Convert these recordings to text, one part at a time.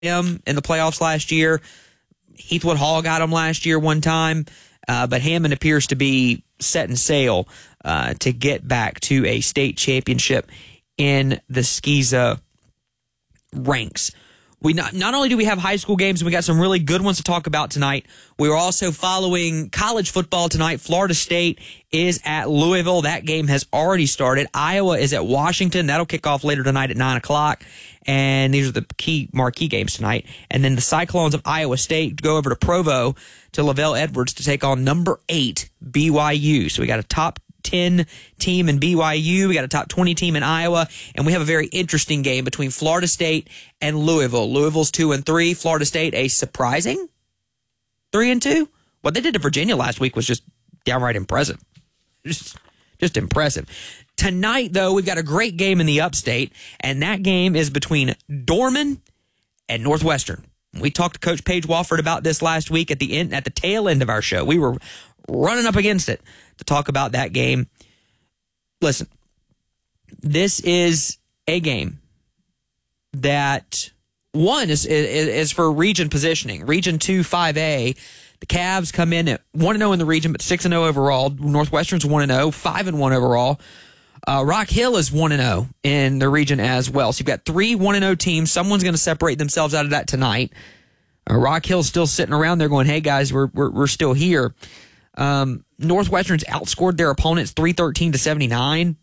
him in the playoffs last year. Heathwood Hall got him last year one time, but Hammond appears to be setting sail to get back to a state championship in the SCISA ranks. We not only do we have high school games, we got some really good ones to talk about tonight. We are also following college football tonight. Florida State is at Louisville. That game has already started. Iowa is at Washington. That'll kick off later tonight at 9 o'clock. And these are the key marquee games tonight. And then the Cyclones of Iowa State go over to Provo to Lavelle Edwards to take on number 8 BYU. So we got a top 10 team in BYU. We got a top 20 team in Iowa, and we have a very interesting game between Florida State and Louisville. Louisville's 2-3. Florida State a surprising 3-2. What they did to Virginia last week was just downright impressive. Just impressive. Tonight, though, we've got a great game in the Upstate, and that game is between Dorman and Northwestern. We talked to Coach Paige Wofford about this last week at the tail end of our show. We were running up against it to talk about that game. Listen, this is a game that, one, is for region positioning. Region 2, 5A, the Cavs come in at 1-0 in the region, but 6-0 overall. Northwestern's 1-0, 5-1 overall. Rock Hill is 1-0 in the region as well. So you've got 3 1-0 teams. Someone's going to separate themselves out of that tonight. Rock Hill's still sitting around there going, hey, guys, we're still here. Northwestern's outscored their opponents 313-79,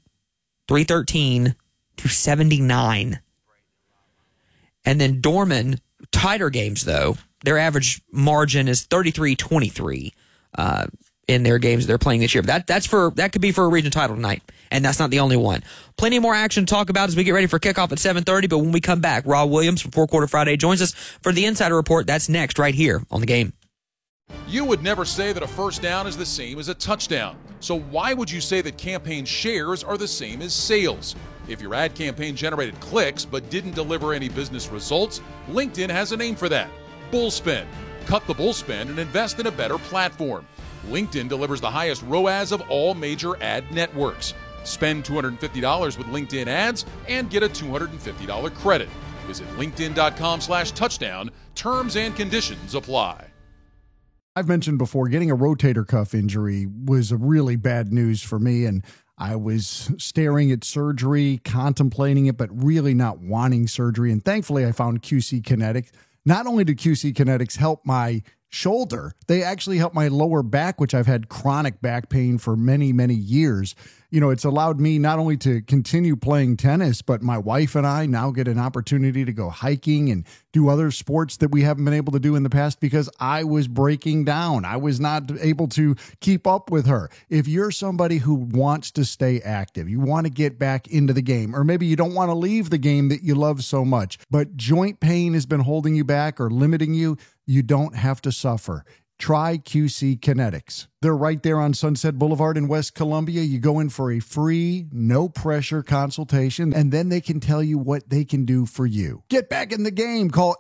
313-79. And then Dorman, tighter games though. Their average margin is 33-23 in their games they're playing this year. But that could be for a region title tonight, and that's not the only one. Plenty more action to talk about as we get ready for kickoff at 7:30. But when we come back, Rob Williams from Four Quarter Friday joins us for the Insider Report. That's next right here on The Game. You would never say that a first down is the same as a touchdown. So why would you say that campaign shares are the same as sales? If your ad campaign generated clicks but didn't deliver any business results, LinkedIn has a name for that: Bullspend. Cut the bullspend and invest in a better platform. LinkedIn delivers the highest ROAS of all major ad networks. Spend $250 with LinkedIn ads and get a $250 credit. Visit linkedin.com/touchdown. Terms and conditions apply. I've mentioned before, getting a rotator cuff injury was a really bad news for me, and I was staring at surgery, contemplating it, but really not wanting surgery. And thankfully, I found QC Kinetics. Not only did QC Kinetics help my shoulder, they actually helped my lower back, which I've had chronic back pain for many, many years. You know, it's allowed me not only to continue playing tennis, but my wife and I now get an opportunity to go hiking and do other sports that we haven't been able to do in the past because I was breaking down. I was not able to keep up with her. If you're somebody who wants to stay active, you want to get back into the game, or maybe you don't want to leave the game that you love so much, but joint pain has been holding you back or limiting you, you don't have to suffer. Try QC Kinetics. They're right there on Sunset Boulevard in West Columbia. You go in for a free, no-pressure consultation, and then they can tell you what they can do for you. Get back in the game. Call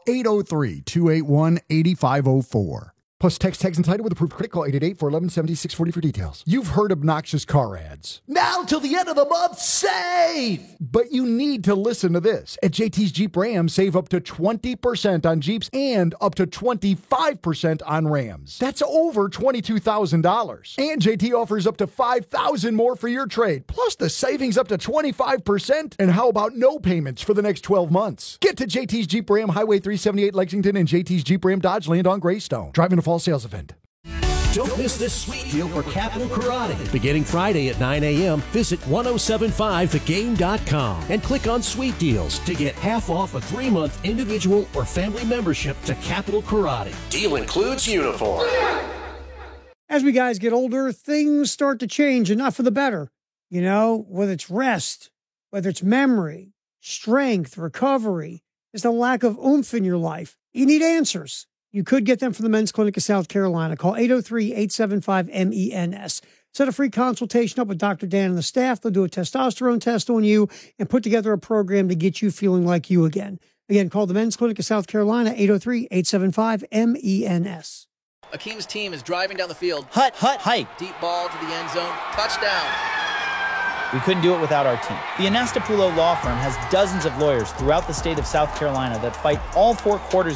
803-281-8504. Plus text and title with approved credit. Call 888-411-7640 for details. You've heard obnoxious car ads. Now till the end of the month, save! But you need to listen to this. At JT's Jeep Ram, save up to 20% on Jeeps and up to 25% on Rams. That's over $22,000. And JT offers up to $5,000 more for your trade. Plus the savings up to 25%. And how about no payments for the next 12 months? Get to JT's Jeep Ram, Highway 378 Lexington, and JT's Jeep Ram Dodge Land on Greystone. Driving a fall sales event. Don't miss this sweet deal for Capital Karate. Beginning Friday at 9 a.m., visit 1075thegame.com and click on Sweet Deals to get half off a 3-month individual or family membership to Capital Karate. Deal includes uniform. As we guys get older, things start to change, and not for the better. You know, whether it's rest, whether it's memory, strength, recovery, just a lack of oomph in your life. You need answers. You could get them from the Men's Clinic of South Carolina. Call 803-875-MENS. Set a free consultation up with Dr. Dan and the staff. They'll do a testosterone test on you and put together a program to get you feeling like you again. Again, call the Men's Clinic of South Carolina, 803-875-MENS. Akeem's team is driving down the field. Hike. Deep ball to the end zone. Touchdown. We couldn't do it without our team. The Anastapulo Law Firm has dozens of lawyers throughout the state of South Carolina that fight all 4 quarters